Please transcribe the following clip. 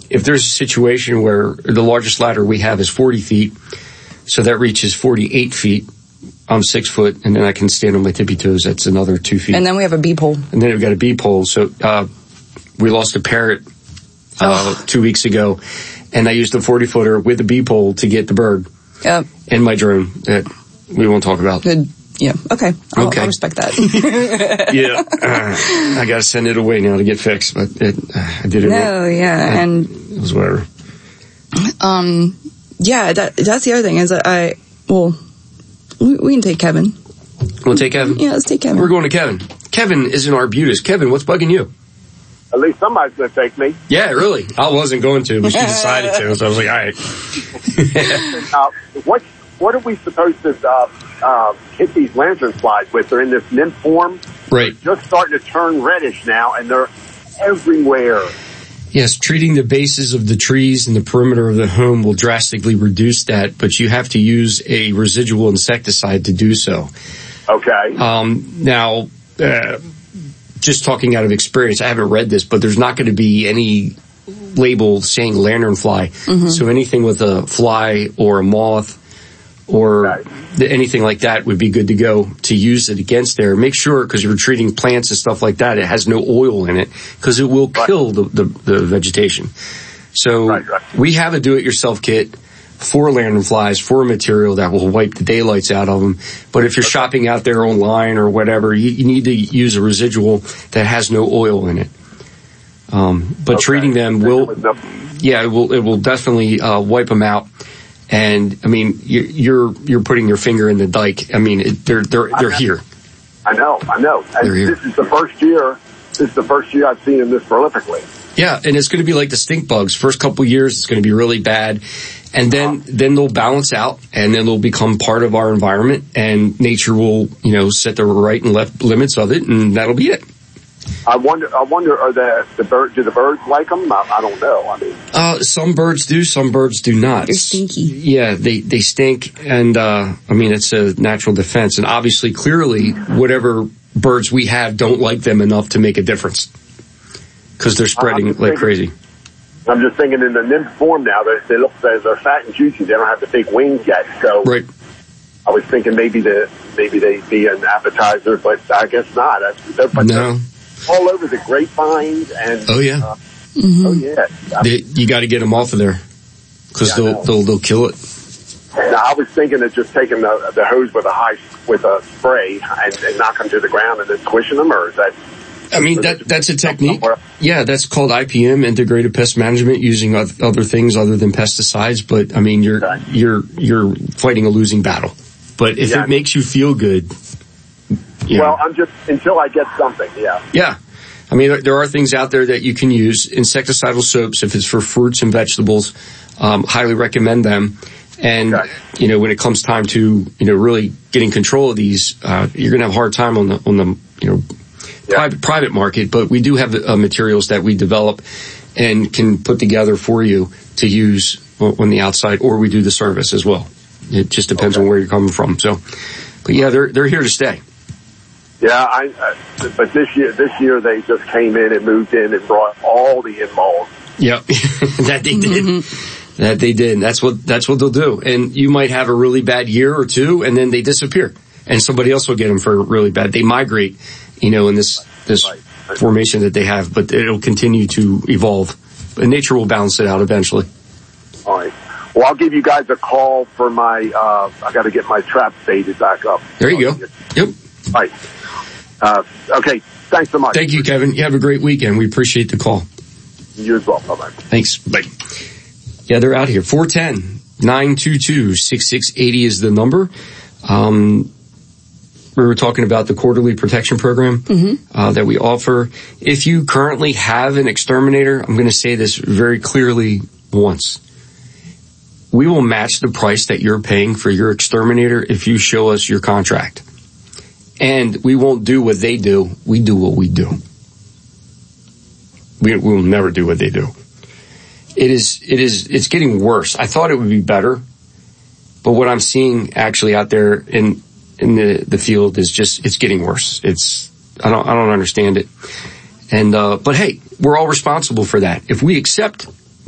if there's a situation where the largest ladder we have is 40 feet, so that reaches 48 feet. I'm 6 foot, and then I can stand on my tippy toes. That's another 2 feet. And then we have a bee pole. And then we've got a bee pole. So we lost a parrot 2 weeks ago, and I used a 40-footer with a bee pole to get the bird. Yep. And my drone that we won't talk about. Good. Yeah. Okay. I'll respect that. Yeah. I got to send it away now to get fixed, but I did it. No, yeah. And it was whatever. Yeah, that's the other thing is that we can take Kevin. We'll take Kevin? Yeah, let's take Kevin. We're going to Kevin. Kevin is an arbutus. Kevin, what's bugging you? At least somebody's going to take me. Yeah, really. I wasn't going to, but she decided to, so I was like, all right. What are we supposed to hit these lantern flies with? They're in this nymph form. Right. They're just starting to turn reddish now, and they're everywhere. Yes, treating the bases of the trees in the perimeter of the home will drastically reduce that, but you have to use a residual insecticide to do so. Okay. Now, just talking out of experience, I haven't read this, but there's not going to be any label saying lanternfly. Mm-hmm. So anything with a fly or a moth or anything like that would be good to go to use it against there. Make sure, because you're treating plants and stuff like that, it has no oil in it, because it will kill the vegetation. So we have a do-it-yourself kit for lanternflies, for a material that will wipe the daylights out of them. But if you're shopping out there online or whatever, you need to use a residual that has no oil in it. But treating them it will definitely wipe them out. And I mean, you're putting your finger in the dike. I mean, they're here. I know. And this is the first year I've seen them this prolifically. Yeah, and it's going to be like the stink bugs. First couple of years, it's going to be really bad. And then they'll balance out, and then they'll become part of our environment, and nature will, set the right and left limits of it, and that'll be it. I wonder, are do the birds like them? I don't know. I mean, some birds do, some birds do not. They're stinky. Yeah, they stink, and it's a natural defense. And obviously, clearly, whatever birds we have don't like them enough to make a difference, because they're spreading like crazy. I'm just thinking in the nymph form now, they look, they're fat and juicy. They don't have the big wings yet. So I was thinking maybe they'd be an appetizer, but I guess not. No. All over the grapevines and you got to get them off of there, because they'll kill it. Now, I was thinking of just taking the hose with a spray and knock them to the ground and then squishing them, or is that? I mean, that's a technique. Yeah, that's called IPM, integrated pest management, using other things other than pesticides. But I mean, you're fighting a losing battle. But if it makes you feel good. I'm just, until I get something, Yeah. I mean, there are things out there that you can use. Insecticidal soaps, if it's for fruits and vegetables, highly recommend them. And, when it comes time to, really getting control of these, you're going to have a hard time on the private market. But we do have materials that we develop and can put together for you to use on the outside, or we do the service as well. It just depends on where you're coming from. So, but yeah, they're here to stay. Yeah, but this year they just came in and moved in and brought all the in-malls. Yep, that they did. Mm-hmm. That they did. And that's what they'll do. And you might have a really bad year or two, and then they disappear, and somebody else will get them for really bad. They migrate, in this formation that they have, but it'll continue to evolve. And nature will balance it out eventually. All right. Well, I'll give you guys a call for my. I got to get my trap baited back up. There you go. Yep. All right. Okay, thanks so much. Thank you, Kevin. You have a great weekend. We appreciate the call. You as well. Bye-bye. Thanks. Bye. Yeah, they're out here. 410-922-6680 is the number. We were talking about the quarterly protection program that we offer. If you currently have an exterminator, I'm going to say this very clearly once. We will match the price that you're paying for your exterminator if you show us your contract. And we won't do what they do. We do what we do. We will never do what they do. It's getting worse. I thought it would be better, but what I'm seeing actually out there in the field is just, it's getting worse. I don't understand it. And, but hey, we're all responsible for that. If we accept